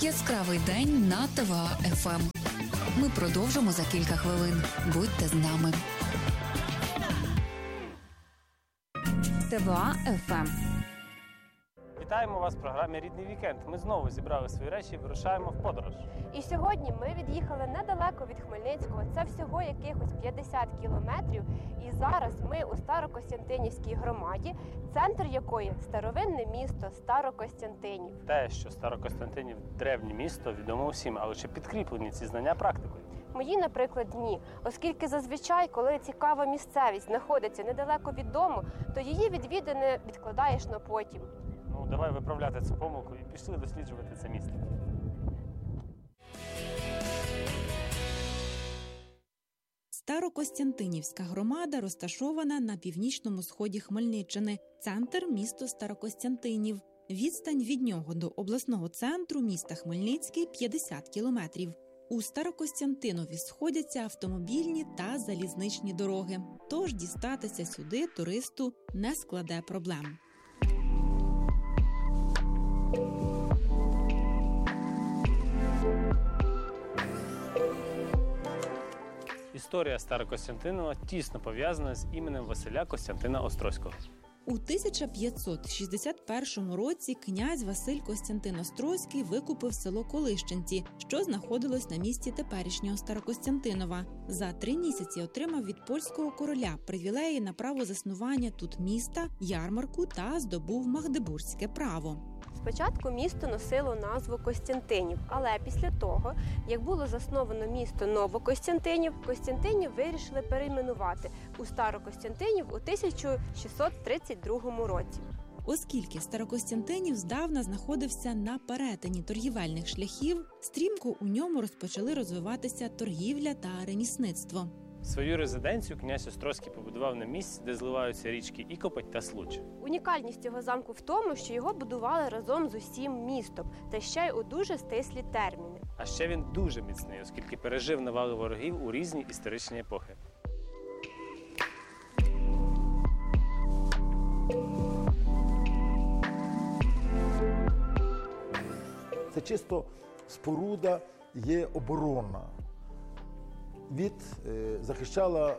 Яскравий день на ТВА-ФМ. Ми продовжимо за кілька хвилин. Будьте з нами. ТВА-ФМ. Вітаємо вас в програмі «Рідний вікенд». Ми знову зібрали свої речі і вирушаємо в подорож. І сьогодні ми від'їхали недалеко від Хмельницького. Це всього якихось 50 кілометрів. І зараз ми у Старокостянтинівській громаді, центр якої – старовинне місто Старокостянтинів. Те, що Старокостянтинів – древнє місто, відомо усім, але чи підкріплені ці знання практикою? Мої, наприклад, ні. Оскільки зазвичай, коли цікава місцевість знаходиться недалеко від дому, то її відвідини відкладаєш на потім. Ну, давай виправляти цю помилку і пішли досліджувати це місто. Старокостянтинівська громада розташована на північному сході Хмельниччини. Центр – місто Старокостянтинів. Відстань від нього до обласного центру міста Хмельницький – 50 кілометрів. У Старокостянтинові сходяться автомобільні та залізничні дороги. Тож дістатися сюди туристу не складе проблем. Історія Старокостянтинова тісно пов'язана з іменем Василя Костянтина Острозького. У 1561 році князь Василь Костянтин Острозький викупив село Колищенці, що знаходилось на місці теперішнього Старокостянтинова. За 3 місяці отримав від польського короля привілеї на право заснування тут міста, ярмарку та здобув магдебурзьке право. Спочатку місто носило назву Костянтинів, але після того, як було засновано місто Новокостянтинів, Костянтинів вирішили перейменувати у Старокостянтинів у 1632 році. Оскільки Старокостянтинів здавна знаходився на перетині торгівельних шляхів, стрімко у ньому розпочали розвиватися торгівля та ремісництво. Свою резиденцію князь Острозький побудував на місці, де зливаються річки Ікопоть та Случ. Унікальність цього замку в тому, що його будували разом з усім містом, та ще й у дуже стислі терміни. А ще він дуже міцний, оскільки пережив навали ворогів у різні історичні епохи. Це чисто споруда є оборонна. Захищала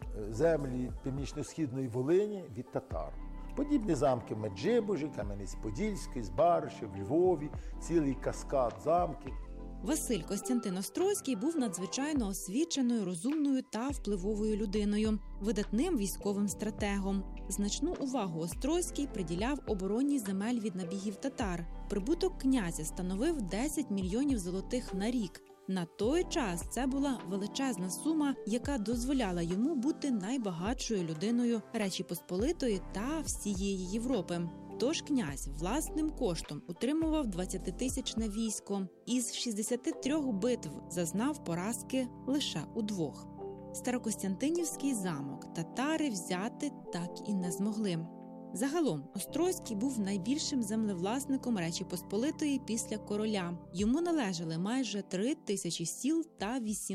землі Північно-Східної Волині від татар. Подібні замки в Меджибужі, Кам'янець-Подільський, Збариші, в Львові, цілий каскад замків. Василь Костянтин Острозький був надзвичайно освіченою, розумною та впливовою людиною, видатним військовим стратегом. Значну увагу Острозький приділяв обороні земель від набігів татар. Прибуток князя становив 10 мільйонів золотих на рік. На той час це була величезна сума, яка дозволяла йому бути найбагатшою людиною Речі Посполитої та всієї Європи. Тож князь власним коштом утримував 20-тисячне військо. Із 63 битв зазнав поразки лише у 2. Старокостянтинівський замок татари взяти так і не змогли. Загалом, Острозький був найбільшим землевласником Речі Посполитої після короля. Йому належали майже 3 тисячі сіл та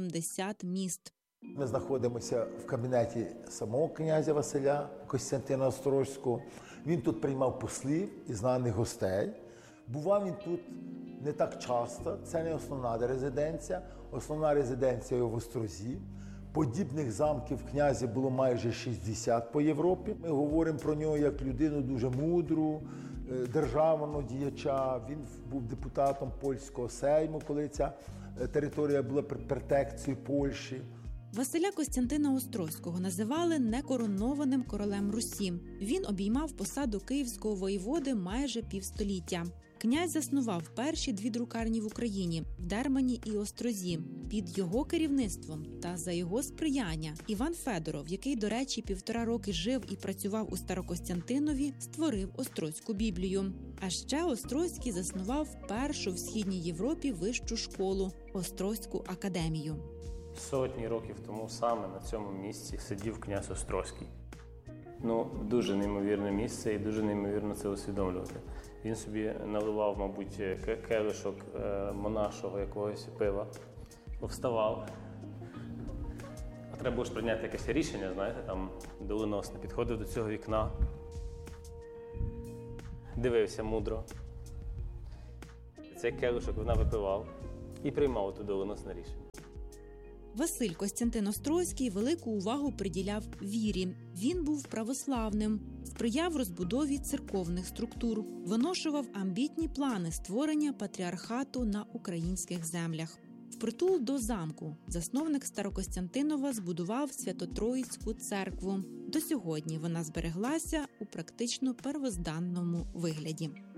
80 міст. Ми знаходимося в кабінеті самого князя Василя Костянтина Острозького. Він тут приймав послів і знаних гостей. Бував він тут не так часто, це не основна резиденція. Основна резиденція в Острозі. Подібних замків князя було майже 60 по Європі. Ми говоримо про нього як людину дуже мудру, державного діяча. Він був депутатом польського сейму, коли ця територія була під протекцією Польщі. Василя Костянтина Острозького називали некоронованим королем Русі. Він обіймав посаду київського воєводи майже півстоліття. Князь заснував перші 2 друкарні в Україні – в Дермані і Острозі. Під його керівництвом та за його сприяння Іван Федоров, який, до речі, 1,5 роки жив і працював у Старокостянтинові, створив Острозьку Біблію. А ще Острозький заснував першу в Східній Європі вищу школу – Острозьку академію. Сотні років тому саме на цьому місці сидів князь Острозький. Дуже неймовірне місце і дуже неймовірно це усвідомлювати. Він собі наливав, мабуть, келишок монашого якогось пива, повставав. А треба було ж прийняти якесь рішення, знаєте, там доленосне. Підходив до цього вікна, дивився мудро. цей келишок вона випивав і приймав туди доленосне рішення. Василь Костянтин Острозький велику увагу приділяв вірі. Він був православним, сприяв розбудові церковних структур, виношував амбітні плани створення патріархату на українських землях. Впритул до замку засновник Старокостянтинова збудував Свято-Троїцьку церкву. До сьогодні вона збереглася у практично первозданному вигляді.